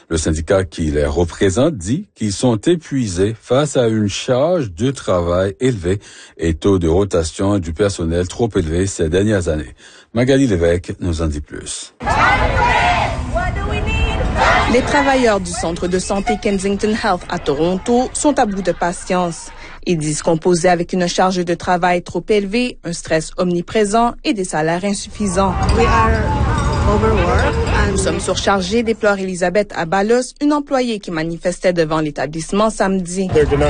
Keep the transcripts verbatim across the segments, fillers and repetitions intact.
Le syndicat qui les représente dit qu'ils sont épuisés face à une charge de travail élevée et taux de rotation du personnel trop élevé ces dernières années. Magali Lévesque nous en dit plus. Les travailleurs du centre de santé Kensington Health à Toronto sont à bout de patience. Ils disent composer avec une charge de travail trop élevée, un stress omniprésent et des salaires insuffisants. Nous sommes surchargés, déplore Elisabeth Abalos, une employée qui manifestait devant l'établissement samedi.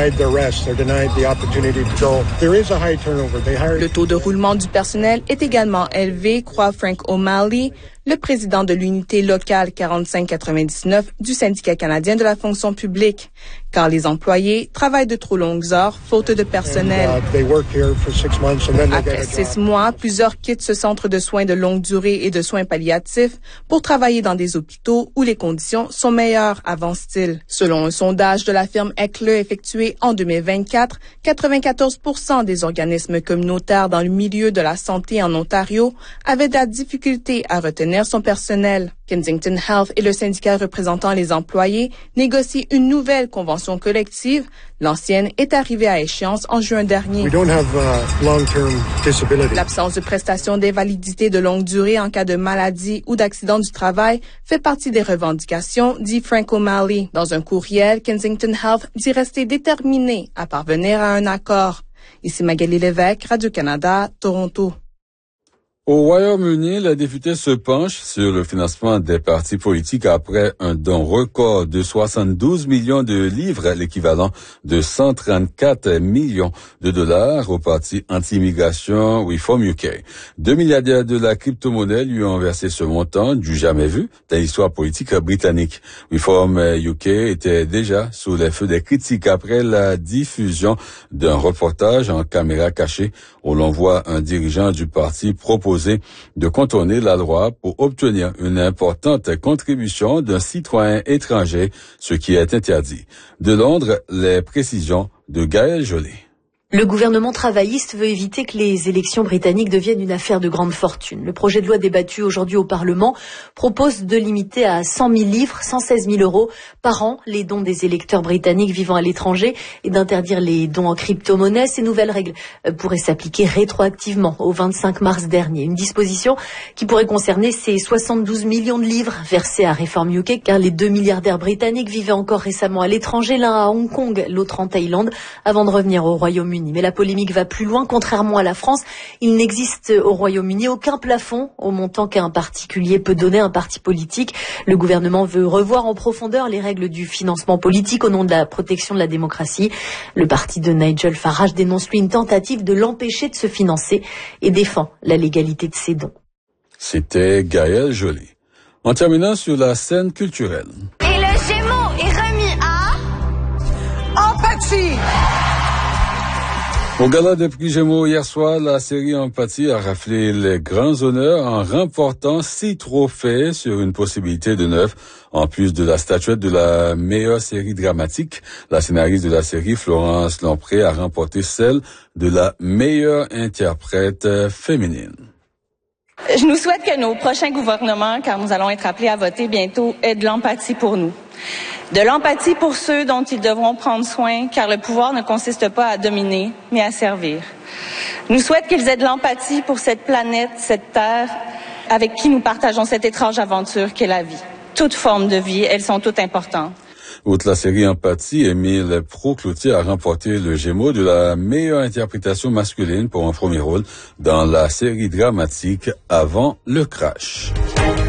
Le taux de roulement du personnel est également élevé, croit Frank O'Malley, le président de l'unité locale quarante-cinq quatre-vingt-dix-neuf du syndicat canadien de la fonction publique, car les employés travaillent de trop longues heures, faute de personnel. Après six mois, plusieurs quittent ce centre de soins de longue durée et de soins palliatifs pour travailler dans des hôpitaux où les conditions sont meilleures, avance-t-il. Selon un sondage de la firme Eckler effectué en deux mille vingt-quatre, quatre-vingt-quatorze pour cent des organismes communautaires dans le milieu de la santé en Ontario avaient de la difficulté à retenir son personnel. Kensington Health et le syndicat représentant les employés négocient une nouvelle convention collective. L'ancienne est arrivée à échéance en juin dernier. L'absence de prestations d'invalidité de longue durée en cas de maladie ou d'accident du travail fait partie des revendications, dit Frank O'Malley. Dans un courriel, Kensington Health dit rester déterminé à parvenir à un accord. Ici Magali Lévesque, Radio-Canada, Toronto. Au Royaume-Uni, les députés se penchent sur le financement des partis politiques après un don record de soixante-douze millions de livres, l'équivalent de cent trente-quatre millions de dollars au parti anti-immigration Reform U K. Deux milliardaires de la crypto-monnaie lui ont versé ce montant du jamais vu dans l'histoire politique britannique. Reform U K était déjà sous les feux des critiques après la diffusion d'un reportage en caméra cachée où l'on voit un dirigeant du parti proposer de contourner la loi pour obtenir une importante contribution d'un citoyen étranger, ce qui est interdit. De Londres, les précisions de Gaël Joly. Le gouvernement travailliste veut éviter que les élections britanniques deviennent une affaire de grande fortune. Le projet de loi débattu aujourd'hui au Parlement propose de limiter à cent mille livres, cent seize mille euros par an les dons des électeurs britanniques vivant à l'étranger et d'interdire les dons en crypto-monnaie. Ces nouvelles règles pourraient s'appliquer rétroactivement au vingt-cinq mars dernier. Une disposition qui pourrait concerner ces soixante-douze millions de livres versés à Reform U K, car les deux milliardaires britanniques vivaient encore récemment à l'étranger, l'un à Hong Kong, l'autre en Thaïlande, avant de revenir au Royaume-Uni. Mais la polémique va plus loin. Contrairement à la France, il n'existe au Royaume-Uni aucun plafond au montant qu'un particulier peut donner à un parti politique. Le gouvernement veut revoir en profondeur les règles du financement politique au nom de la protection de la démocratie. Le parti de Nigel Farage dénonce lui une tentative de l'empêcher de se financer et défend la légalité de ses dons. C'était Gaël Joly. En terminant sur la scène culturelle. Et le Gémeaux est remis à... Empathie! Au gala des prix Gémeaux hier soir, la série Empathie a raflé les grands honneurs en remportant six trophées sur une possibilité de neuf. En plus de la statuette de la meilleure série dramatique, la scénariste de la série, Florence Lompré, a remporté celle de la meilleure interprète féminine. Je nous souhaite que nos prochains gouvernements, car nous allons être appelés à voter bientôt, aient de l'empathie pour nous. De l'empathie pour ceux dont ils devront prendre soin, car le pouvoir ne consiste pas à dominer, mais à servir. Nous souhaite qu'ils aient de l'empathie pour cette planète, cette terre, avec qui nous partageons cette étrange aventure qu'est la vie. Toutes formes de vie, elles sont toutes importantes. Outre la série Empathie, Émile Pro-Cloutier a remporté le Gémeaux de la meilleure interprétation masculine pour un premier rôle dans la série dramatique Avant le crash.